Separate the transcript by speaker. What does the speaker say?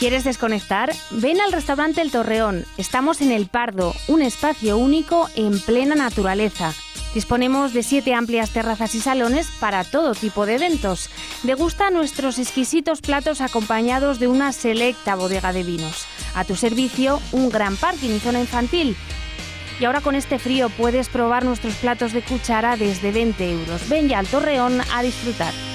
Speaker 1: ¿Quieres desconectar? Ven al restaurante El Torreón. Estamos en El Pardo, un espacio único en plena naturaleza. Disponemos de 7 amplias terrazas y salones para todo tipo de eventos. Degusta nuestros exquisitos platos acompañados de una selecta bodega de vinos. A tu servicio, un gran parking y zona infantil. Y ahora con este frío puedes probar nuestros platos de cuchara desde 20 euros. Ven ya al Torreón a disfrutar.